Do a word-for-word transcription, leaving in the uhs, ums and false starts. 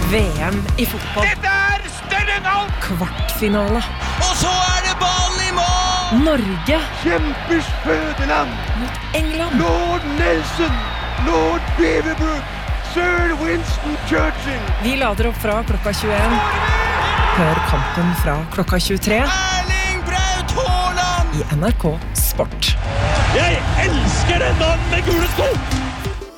V M i fotball. Dette er større enn alt! Kvartfinale. Og så er det ballen i mål! Norge Kjempers fødeland! mot England. Lord Nelson! Lord Beaverbrook! Sir Winston Churchill! Vi lader opp fra klokka tjueen. Hør kampen fra klokka tjuetre Erling Braut Haaland! i N R K Sport. Jeg elsker den mannen med gule sko!